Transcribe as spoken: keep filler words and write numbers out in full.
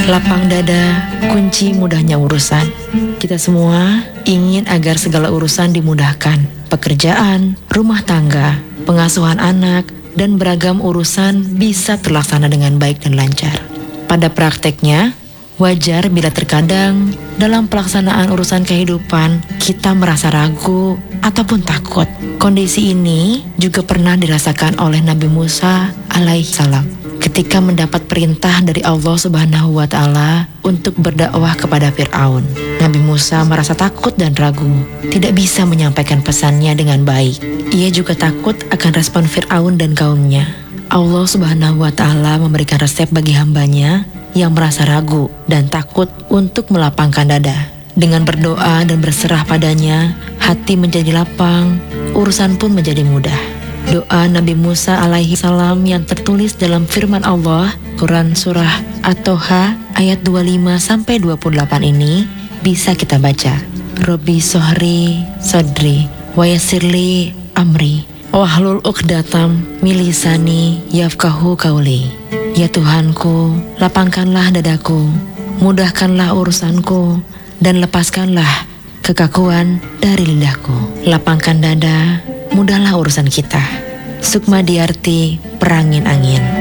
Lapang dada, kunci mudahnya urusan. Kita semua ingin agar segala urusan dimudahkan. Pekerjaan, rumah tangga, pengasuhan anak, dan beragam urusan bisa terlaksana dengan baik dan lancar. Pada prakteknya, wajar bila terkadang dalam pelaksanaan urusan kehidupan kita merasa ragu ataupun takut. Kondisi ini juga pernah dirasakan oleh Nabi Musa alaihi salam ketika mendapat perintah dari Allah Subhanahu wa Ta'ala untuk berdakwah kepada Fir'aun. Nabi Musa merasa takut dan ragu, tidak bisa menyampaikan pesannya dengan baik. Ia juga takut akan respon Fir'aun dan kaumnya. Allah Subhanahu wa Ta'ala memberikan resep bagi hambanya yang merasa ragu dan takut untuk melapangkan dada. Dengan berdoa dan berserah padanya, hati menjadi lapang, urusan pun menjadi mudah. Doa Nabi Musa alaihi salam yang tertulis dalam firman Allah, Quran Surah At-Toha ayat dua puluh lima sampai dua puluh delapan ini bisa kita baca. Robbi sohri sodri wa yassirli amri wahlul uqdatam min lisani yafqahu qauli. Ya Tuhanku, lapangkanlah dadaku, mudahkanlah urusanku, dan lepaskanlah kekakuan dari lidahku. Lapangkan dada, mudahlah urusan kita. Sukma Diarti, Perangin Angin.